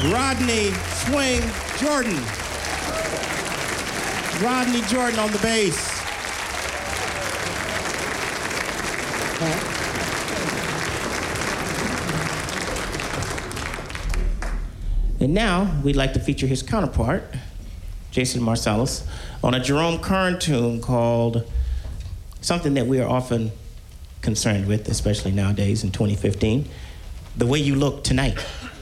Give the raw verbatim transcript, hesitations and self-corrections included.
Rodney Swing Jordan. Rodney Jordan on the bass. And now, we'd like to feature his counterpart, Jason Marsalis, on a Jerome Kern tune called something that we are often concerned with, especially nowadays in twenty fifteen, The Way You Look Tonight.